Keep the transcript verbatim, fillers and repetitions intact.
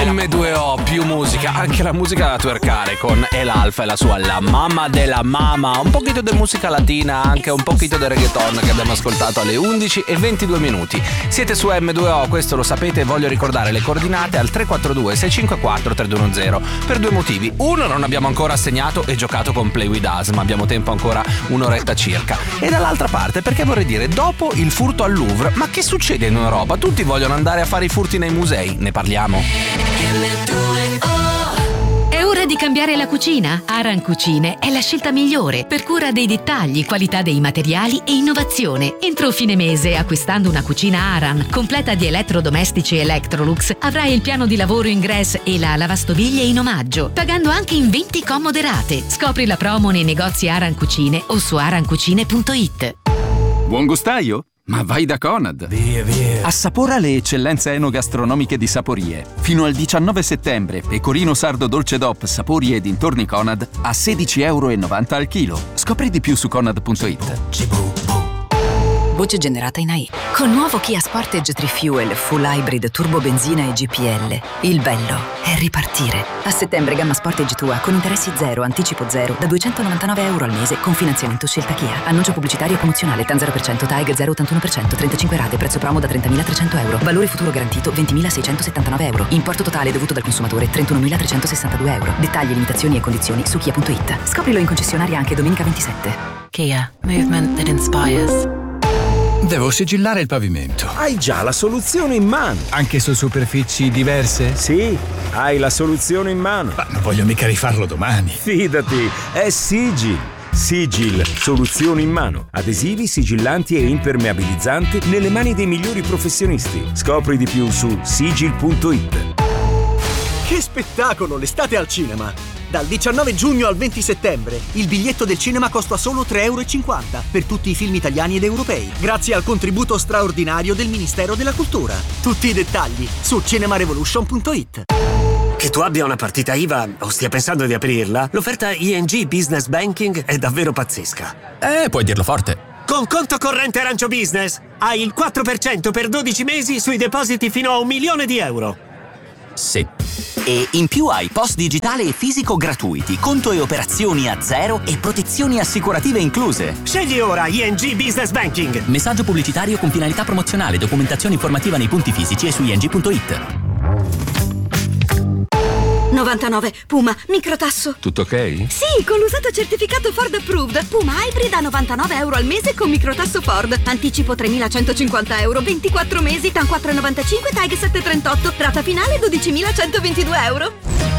emme due o, più musica, anche la musica da twerkare con El Alfa e la sua La Mamma della Mama, un pochino di musica latina, anche un pochino di reggaeton che abbiamo ascoltato alle undici e ventidue minuti. Siete su emme due o, questo lo sapete, voglio ricordare le coordinate al tre quattro due sei cinque quattro tre due uno zero per due motivi. Uno, non abbiamo ancora assegnato e giocato con Play With Us, ma abbiamo tempo ancora un'oretta circa. E dall'altra parte perché vorrei dire, dopo il furto al Louvre, ma che succede in Europa? Tutti vogliono andare a fare i furti nei musei, ne parliamo? È ora di cambiare la cucina? Aran Cucine è la scelta migliore per cura dei dettagli, qualità dei materiali e innovazione. Entro fine mese, acquistando una cucina Aran completa di elettrodomestici Electrolux, avrai il piano di lavoro in Gress e la lavastoviglie in omaggio, pagando anche in venti comode rate. Scopri la promo nei negozi Aran Cucine o su aran cucine punto it. Buon gustaio? Ma vai da Conad! Via, via! Assapora le eccellenze enogastronomiche di Saporie. Fino al diciannove settembre, pecorino sardo dolce D O P Sapori e dintorni Conad a sedici virgola novanta euro al chilo. Scopri di più su conad punto it. Voce generata in A I. Con nuovo Kia Sportage tre Fuel Full Hybrid Turbo Benzina e G P L. Il bello è ripartire. A settembre gamma Sportage tua con interessi zero, anticipo zero, da duecentonovantanove euro al mese con finanziamento scelta Kia. Annuncio pubblicitario promozionale T A N zero per cento, T A E G zero virgola ottantuno per cento, trentacinque rate, prezzo promo da trentamilatrecento euro. Valore futuro garantito ventimilaseicentosettantanove euro. Importo totale dovuto dal consumatore trentunomilatrecentosessantadue euro. Dettagli, limitazioni e condizioni su kia punto it. Scoprilo in concessionaria anche domenica ventisette. Kia. Movement that inspires. Devo sigillare il pavimento. Hai già la soluzione in mano. Anche su superfici diverse? Sì, hai la soluzione in mano. Ma non voglio mica rifarlo domani. Fidati, è Sigil. Sigil, soluzioni in mano. Adesivi, sigillanti e impermeabilizzanti nelle mani dei migliori professionisti. Scopri di più su sigil punto it. Che spettacolo, l'estate al cinema! Dal diciannove giugno al venti settembre il biglietto del cinema costa solo tre virgola cinquanta euro per tutti i film italiani ed europei, grazie al contributo straordinario del Ministero della Cultura. Tutti i dettagli su cinemarevolution punto it. Che tu abbia una partita I V A o stia pensando di aprirla, l'offerta I N G Business Banking è davvero pazzesca. Eh, puoi dirlo forte. Con conto corrente Arancio Business hai il quattro per cento per dodici mesi sui depositi fino a un milione di euro. Sì. E in più hai post digitale e fisico gratuiti, conto e operazioni a zero e protezioni assicurative incluse. Scegli ora I N G Business Banking. Messaggio pubblicitario con finalità promozionale, documentazione informativa nei punti fisici e su i n g punto it. novantanove Puma, microtasso. Tutto ok? Sì, con l'usato certificato Ford Approved. Puma Hybrid a novantanove euro al mese con microtasso Ford. Anticipo tremilacentocinquanta euro, ventiquattro mesi, T A N quattro virgola novantacinque, T A E G sette virgola trentotto. Rata finale dodicimilacentoventidue euro.